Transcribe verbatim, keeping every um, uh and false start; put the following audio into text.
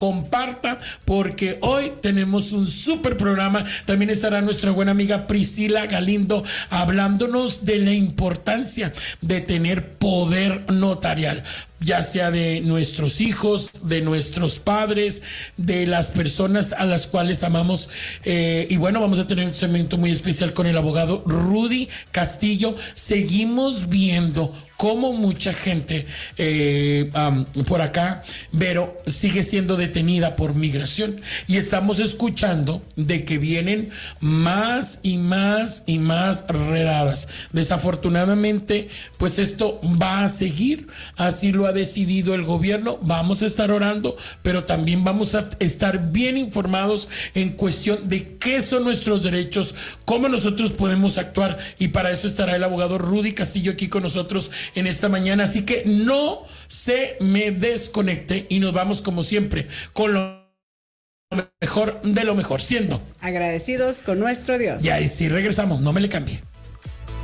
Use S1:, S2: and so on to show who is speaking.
S1: comparta, porque hoy tenemos un súper programa. También estará nuestra buena amiga Priscila Galindo hablándonos de la importancia de tener poder notarial, ya sea de nuestros hijos, de nuestros padres, de las personas a las cuales amamos. Eh, y bueno, vamos a tener un segmento muy especial con el abogado Rudy Castillo. Seguimos viendo cómo mucha gente eh, um, por acá, pero sigue siendo detenida por migración. Y estamos escuchando de que vienen más y más y más redadas. Desafortunadamente, pues esto va a seguir. Así lo ha decidido el gobierno. Vamos a estar orando, pero también vamos a estar bien informados en cuestión de qué son nuestros derechos, cómo nosotros podemos actuar. Y para eso estará el abogado Rudy Castillo aquí con nosotros en esta mañana, así que no se me desconecte y nos vamos como siempre con lo mejor de lo mejor, siendo
S2: agradecidos con nuestro Dios.
S1: Y ahí sí regresamos, no me le cambie.